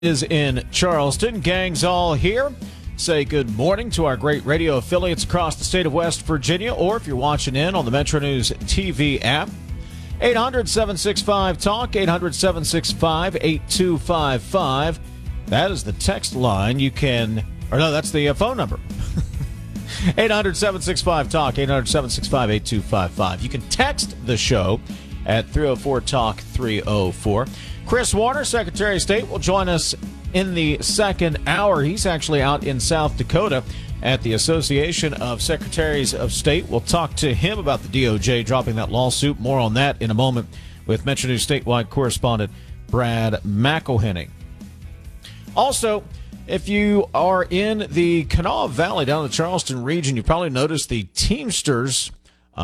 Is in Charleston. Gang's all here. Say good morning to our great radio affiliates across the state of West Virginia, or if you're watching in on the Metro News TV app. 800-765-TALK, 800-765-8255. That is the text line. You can, or no, that's the phone number. 800-765-TALK, 800-765-8255. You can text the show at 304-TALK-304. Chris Warner, Secretary of State, will join us in the second hour. He's actually out in South Dakota at the Association of Secretaries of State. We'll talk to him about the DOJ dropping that lawsuit. More on that in a moment with Metro News statewide correspondent Brad McElhenney. Also, if you are in the Kanawha Valley down in the Charleston region, you probably noticed the Teamsters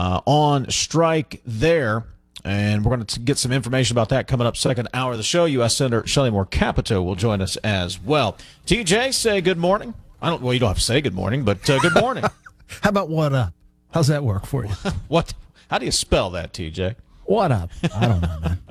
on strike there. And we're going to get some information about that coming up second hour of the show. U.S. Senator Shelley Moore Capito will join us as well. TJ, say good morning. Well, you don't have to say good morning, but good morning. How about what up? How's that work for you? What? How do you spell that, TJ? What up? I don't know, man.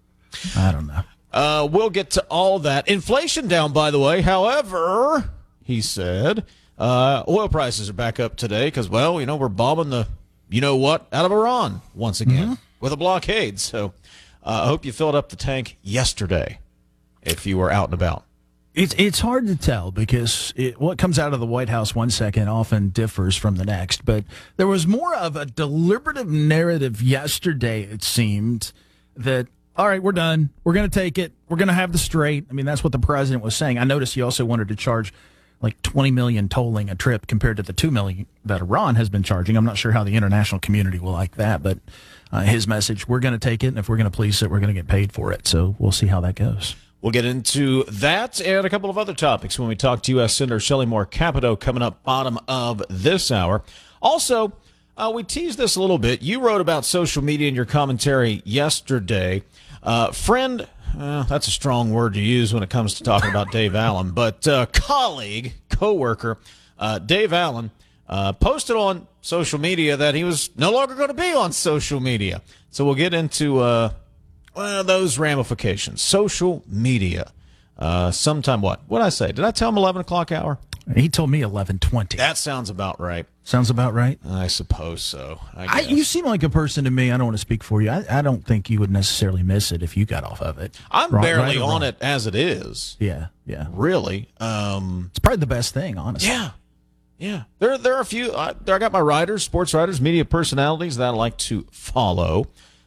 I don't know. We'll get to all that. Inflation down, by the way. However, he said, oil prices are back up today because, well, we're bombing the you-know-what out of Iran once again. With a blockade. So I hope you filled up the tank yesterday if you were out and about. It's hard to tell because what comes out of the White House one second often differs from the next. But there was more of a deliberative narrative yesterday, it seemed, that, all right, we're done. We're going to take it. We're going to have the straight. I mean, that's what the president was saying. I noticed he also wanted to charge like $20 million tolling a trip compared to the $2 million that Iran has been charging. I'm not sure how the international community will like that, but his message, we're going to take it, and if we're going to police it, we're going to get paid for it. So we'll see how that goes. We'll get into that and a couple of other topics when we talk to U.S. Senator Shelley Moore Capito coming up bottom of this hour. Also, we teased this a little bit. You wrote about social media in your commentary yesterday. Friend, that's a strong word to use when it comes to talking about Dave Allen, but colleague, co-worker, Dave Allen, posted on social media that he was no longer going to be on social media. So we'll get into those ramifications. Social media. Sometime what? What'd I say? Did I tell him 11 o'clock hour? He told me 11:20. That sounds about right. Sounds about right? I suppose so. You seem like a person to me, I don't want to speak for you. I don't think you would necessarily miss it if you got off of it. I'm barely on it as it is. Yeah. Really. It's probably the best thing, honestly. Yeah. There are a few. I got my writers, sports writers, media personalities that I like to follow.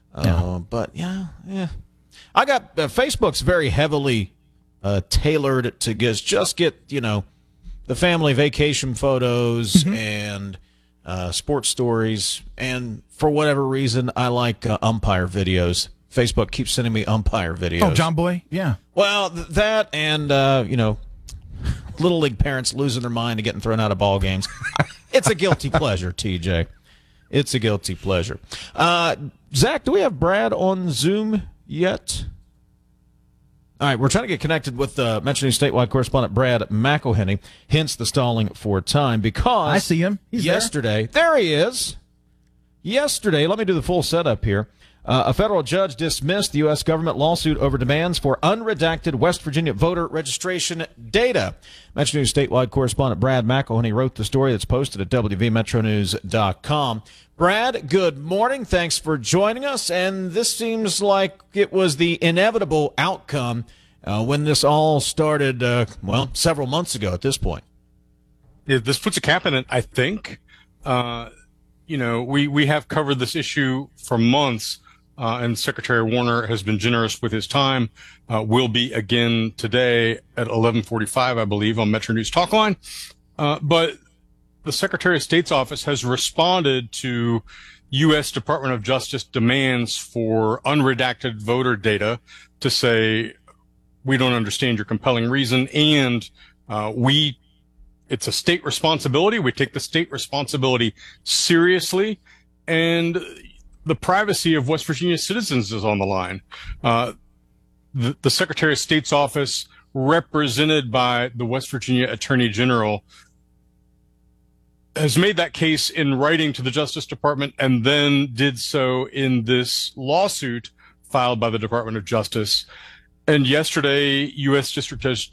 But yeah. I got Facebook's very heavily tailored to just get the family vacation photos and sports stories. And for whatever reason, I like umpire videos. Facebook keeps sending me umpire videos. Oh, John Boy? Yeah. Well, that and Little League parents losing their mind and getting thrown out of ball games. It's a guilty pleasure, TJ. It's a guilty pleasure. Zach, do we have Brad on Zoom yet? All right, we're trying to get connected with Metro News statewide correspondent Brad McElhenney, hence the stalling for time, because I see him. He's yesterday. There he is. Yesterday, let me do the full setup here. A federal judge dismissed the U.S. government lawsuit over demands for unredacted West Virginia voter registration data. Metro News statewide correspondent Brad McElhenney wrote the story that's posted at WVMetroNews.com. Brad, good morning. Thanks for joining us. And this seems like it was the inevitable outcome when this all started, several months ago at this point. Yeah, this puts a cap in it, I think. We have covered this issue for months. And Secretary Warner has been generous with his time. Will be again today at 11:45, I believe, on Metro News Talk Line. But the Secretary of State's office has responded to U.S. Department of Justice demands for unredacted voter data to say, we don't understand your compelling reason, and it's a state responsibility. We take the state responsibility seriously, and the privacy of West Virginia citizens is on the line. The Secretary of State's office, represented by the West Virginia Attorney General, has made that case in writing to the Justice Department and then did so in this lawsuit filed by the Department of Justice. And yesterday, U.S. District Judge